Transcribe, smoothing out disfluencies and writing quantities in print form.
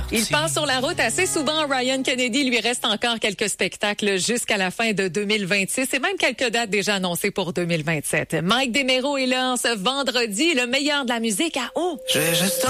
Il passe sur la route assez souvent. Ryan Kennedy, lui reste encore quelques spectacles jusqu'à la fin de 2026 et même quelques dates déjà annoncées pour 2027. Mike DeMero est là ce vendredi, le meilleur de la musique à eau.